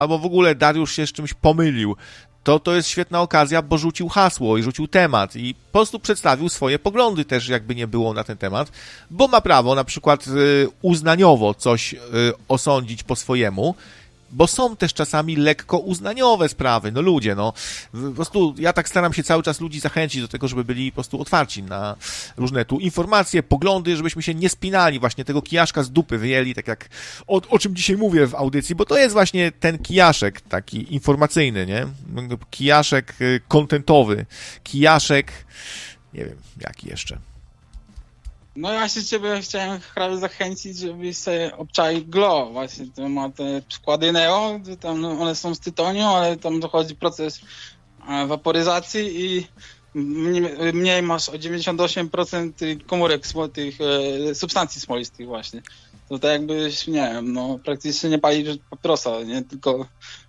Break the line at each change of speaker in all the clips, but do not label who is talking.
albo w ogóle Dariusz się z czymś pomylił, to jest świetna okazja, bo rzucił hasło i rzucił temat i po prostu przedstawił swoje poglądy też, jakby nie było na ten temat, bo ma prawo na przykład uznaniowo coś osądzić po swojemu, bo są też czasami lekko uznaniowe sprawy, no ludzie, no po prostu ja tak staram się cały czas ludzi zachęcić do tego, żeby byli po prostu otwarci na różne tu informacje, poglądy, żebyśmy się nie spinali, właśnie tego kijaszka z dupy wyjęli, tak jak o czym dzisiaj mówię w audycji, bo to jest właśnie ten kijaszek taki informacyjny, nie? Kijaszek kontentowy, kijaszek, nie wiem, jaki jeszcze.
No ja się ciebie chciałem prawie zachęcić, żebyś sobie obczaił Glo. Właśnie to ma te przykłady Neo, tam one są z tytoniu, ale tam dochodzi proces waporyzacji i mniej masz o 98% komórek, tych substancji smolistych właśnie. To tak jakbyś, nie wiem, no praktycznie nie palisz papierosa, nie? Tylko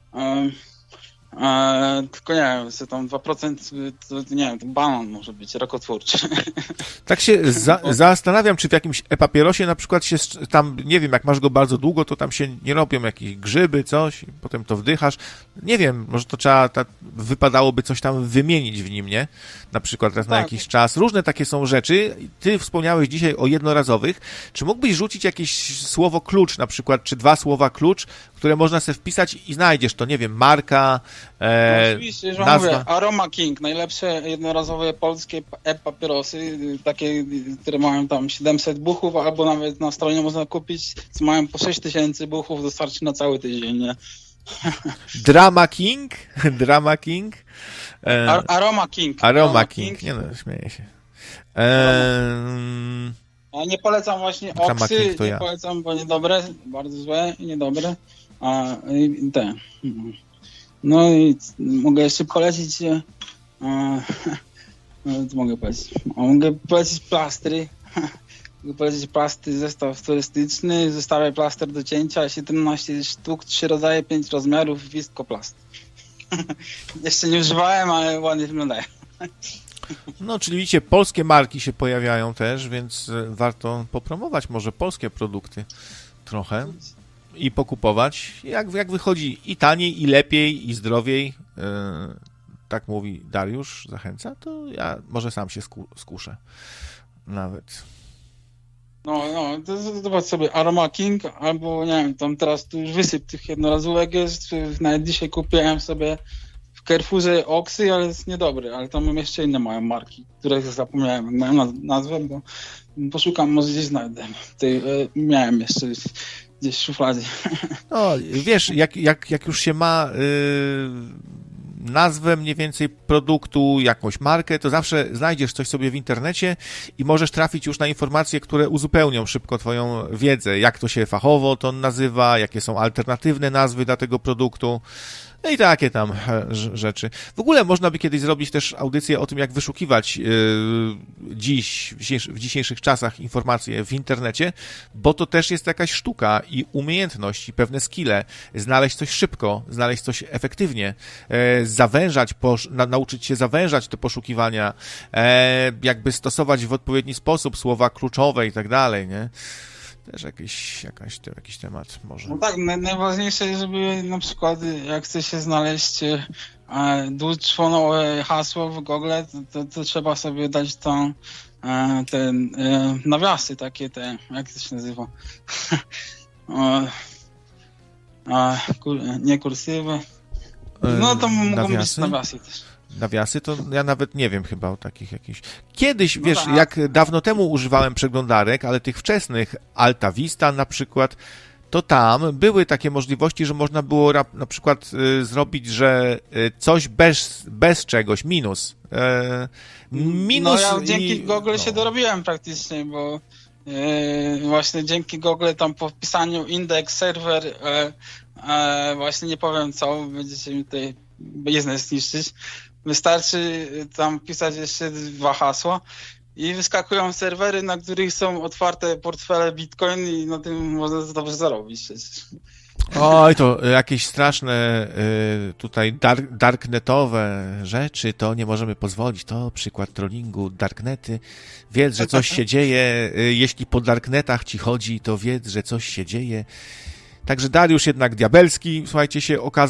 nie wiem, tam 2% to nie wiem, to banan może być rakotwórczy.
Tak się zastanawiam, czy w jakimś e-papierosie na przykład się tam, nie wiem, jak masz go bardzo długo, to tam się nie robią jakieś grzyby, coś, i potem to wdychasz. Nie wiem, może to wypadałoby coś tam wymienić w nim, nie? Na przykład raz na jakiś czas. Różne takie są rzeczy. Ty wspomniałeś dzisiaj o jednorazowych. Czy mógłbyś rzucić jakieś słowo klucz, na przykład, czy 2 słowa klucz, które można sobie wpisać i znajdziesz to, nie wiem, marka,
oczywiście, że
nazwa.
Mówię, Aroma King, najlepsze jednorazowe polskie e-papierosy, takie, które mają tam 700 buchów, albo nawet na stronie można kupić, co mają po 6000 buchów, dostarczy na cały tydzień, nie?
Drama King? Drama King?
Aroma King.
Aroma King. Nie no, śmieję się.
Ja nie polecam właśnie Oksy, nie polecam, bo niedobre, bardzo złe i niedobre. No i mogę jeszcze polecić mogę polecić plastry. Mogę polecić plastry, zestaw turystyczny, zestawia plaster do cięcia, 17 sztuk, 3 rodzaje, 5 rozmiarów, Wiskoplast. Jeszcze nie używałem, ale ładnie wyglądają.
No, czyli widzicie, polskie marki się pojawiają też, więc warto popromować może polskie produkty trochę i pokupować, jak wychodzi i taniej, i lepiej, i zdrowiej, tak mówi Dariusz, zachęca, to ja może sam się skuszę nawet.
No, to zobacz sobie Aroma King, albo nie wiem, tam teraz tu już wysyp tych jednorazówek jest, nawet dzisiaj kupiłem sobie w Carrefourze Oksy, ale jest niedobry, ale tam jeszcze inne mają marki, których zapomniałem, jak mają nazwę, bo poszukam, może gdzieś znajdę. Miałem jeszcze gdzieś w szufladzie.
No, wiesz, jak już się ma nazwę mniej więcej produktu, jakąś markę, to zawsze znajdziesz coś sobie w internecie i możesz trafić już na informacje, które uzupełnią szybko twoją wiedzę, jak to się fachowo to nazywa, jakie są alternatywne nazwy dla tego produktu. No i takie tam rzeczy. W ogóle można by kiedyś zrobić też audycję o tym, jak wyszukiwać w dzisiejszych czasach informacje w internecie, bo to też jest jakaś sztuka i umiejętność i pewne skille. Znaleźć coś szybko, znaleźć coś efektywnie, zawężać, nauczyć się zawężać te poszukiwania, jakby stosować w odpowiedni sposób słowa kluczowe i tak dalej, nie? Też jakiś temat może.
No tak, najważniejsze jest, żeby na przykład jak chce się znaleźć dwuczłonowe hasło w Google, to trzeba sobie dać tam te nawiasy takie, jak to się nazywa? Nie kursywy. No to mogą być nawiasy też.
Nawiasy, to ja nawet nie wiem chyba o takich jakichś. Kiedyś, wiesz, jak dawno temu używałem przeglądarek, ale tych wczesnych, Alta Vista na przykład, to tam były takie możliwości, że można było na przykład zrobić, że coś bez czegoś, minus.
No ja dzięki Google się dorobiłem praktycznie, bo właśnie dzięki Google tam po wpisaniu indeks, serwer, właśnie nie powiem co, będziecie mi tutaj biznes zniszczyć. Wystarczy tam pisać jeszcze 2 hasła i wyskakują serwery, na których są otwarte portfele Bitcoin i na tym można dobrze zarobić przecież.
Oj, to jakieś straszne tutaj darknetowe rzeczy, to nie możemy pozwolić. To przykład trollingu, darknety. Wiedz, że coś się dzieje. Jeśli po darknetach ci chodzi, to wiedz, że coś się dzieje. Także Dariusz jednak diabelski, słuchajcie, się okazał.